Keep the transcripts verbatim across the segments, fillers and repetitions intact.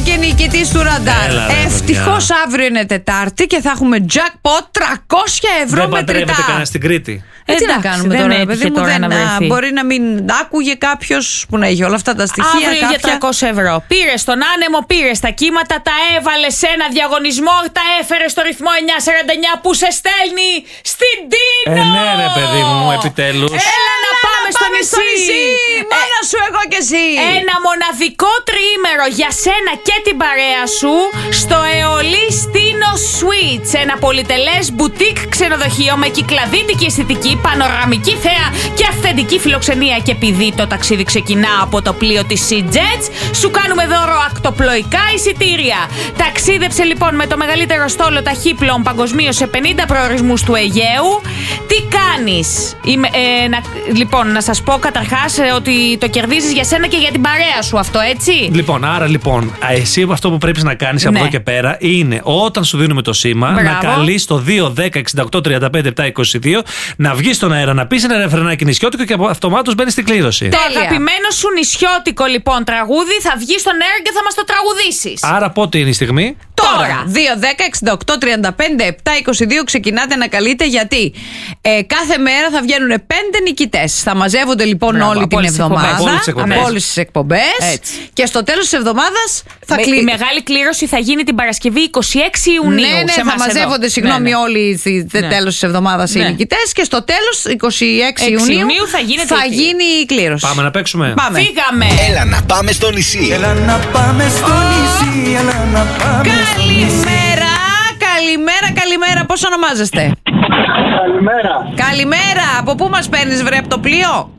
και νικητής του ραντάρ. Ευτυχώς αύριο είναι Τετάρτη και θα έχουμε jackpot τριακόσια ευρώ δεν μετρητά. Δεν πατρεύεται κανένα στην Κρήτη. Ε, τι να κάνουμε δεν τώρα, παιδί μου, δεν, να μπορεί να μην άκουγε κάποιος που να έχει όλα αυτά τα στοιχεία. Αύριο κάποια... για τριακόσια ευρώ. Πήρε τον άνεμο, πήρε τα κύματα, τα έβαλε σε ένα διαγωνισμό, τα έφερε στο ρυθμό εννιακόσια σαράντα εννιά που σε στέλνει στην Τίνο. Ε, ναι, ρε παιδί μου, επιτέλους. Έλα να πάμε, να στο, πάμε νησί. στο νησί. Μόνο ε, σου, εγώ και εσύ. Ένα μοναδικό τριήμερο για σένα και την παρέα σου στο Αεολής Τίνο Suites. Ένα πολυτελές μπουτίκ ξενοδοχείο με κυκλαδίτικη αισθητική, πανοραμική θέα και αυθεντική φιλοξενία. Και επειδή το ταξίδι ξεκινά από το πλοίο της SeaJets, σου κάνουμε δώρο ακτοπλοϊκά εισιτήρια. Ταξίδεψε λοιπόν με το μεγαλύτερο στόλο ταχύπλων παγκοσμίως σε πενήντα προορισμούς του Αιγαίου. Τι κάνεις? Είμαι, ε, να, λοιπόν, να σας πω καταρχάς ε, ότι το κερδίζεις για σένα και για την παρέα σου αυτό, έτσι. Λοιπόν, άρα λοιπόν, εσύ αυτό που πρέπει να κάνεις από ναι. εδώ και πέρα είναι όταν σου δίνουμε το σήμα, Μπράβο. να καλείς το δύο δέκα εξήντα οκτώ τριάντα πέντε επτά είκοσι δύο, να βγεις στον αέρα, να πεις ένα ρεφρενάκι νησιώτικο και αυτομάτως μπαίνεις στην κλήρωση. Το αγαπημένο σου νησιώτικο λοιπόν τραγούδι θα βγει στον αέρα και θα μας το τραγουδήσεις. Άρα πότε είναι η στιγμή? Τώρα, δύο δέκα εξήντα οκτώ τριάντα πέντε επτά είκοσι δύο ξεκινάτε να καλείτε, γιατί ε, κάθε μέρα θα βγαίνουν πέντε νικητές. Θα μαζεύονται λοιπόν Μπράβο, όλη την εβδομάδα από όλες τις εκπομπές και στο τέλος της εβδομάδας θα Με, κλείσει. Η μεγάλη κλήρωση θα γίνει την Παρασκευή είκοσι έξι Ιουνίου. Ναι, ναι, σε θα μαζεύονται εδώ. συγγνώμη ναι, ναι. όλοι το ναι. τέλος της εβδομάδας ναι. οι νικητές και στο τέλος είκοσι έξι Ιουνίου θα, θα γίνει η κλήρωση. Πάμε να παίξουμε. Πάμε. Φύγαμε. Έλα να πάμε στο νησί. Έλα να πάμε στο νησί. Έλα να πάμε στο νησί. Καλημέρα, καλημέρα, καλημέρα. Πώς ονομάζεστε? Καλημέρα. Καλημέρα. Από πού μας παίρνεις, βρε, από το πλοίο?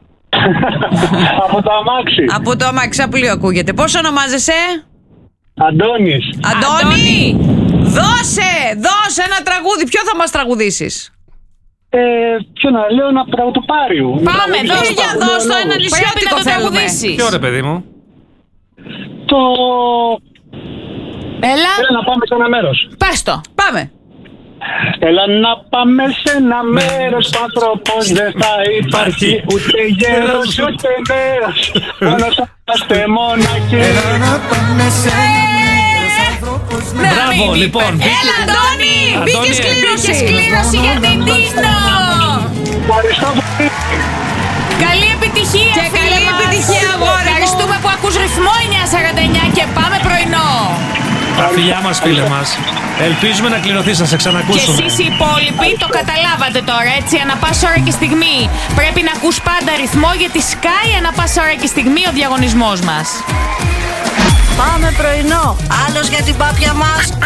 Από το αμάξι. Από το αμάξι, από πλοίο ακούγεται. Πώς ονομάζεσαι? Αντώνης. Αντώνη. Δώσε, δώσε ένα τραγούδι. Ποιο θα μας τραγουδήσεις? Ε, ποιο να λέω, ένα τραγουδοπάριου. Πάμε, δώσε, για δώσ' το ένα νησιώτικο θέλουμε. Ποιο ρε παιδί μου? Το... Έλα. Έλα να πάμε σε ένα μέρος. Πες το. Πάμε. Έλα να πάμε σε ένα μέρος που άνθρωπος δεν θα υπάρχει, ούτε γέρος ούτε νέος, μόνο θα είμαστε μοναχοί. Έλα να πάμε σε ένα μέρος άνθρωπος με... Μπράβο, λοιπόν. Έλα, Αντώνη, μπήκες κλήρωση. Κλήρωση για την Τίνο. Ευχαριστώ πολύ. Καλή επιτυχία. Και καλή επιτυχία, αγόρι. Ευχαριστούμε που ακούς ρυθμό εννιακόσια σαράντα εννιά και πάμε πρωινό. Τα φιλιά μας, φίλε μας. Ελπίζουμε να κληρωθείς, να σε Και ξανακούσουμε. εσείς οι υπόλοιποι το καταλάβατε τώρα, έτσι, ανά πάσα ώρα και στιγμή. Πρέπει να ακούς πάντα ρυθμό, γιατί σκάει ανά πάσα ώρα και στιγμή ο διαγωνισμός μας. Πάμε πρωινό. Άλλος για την πάπια μας,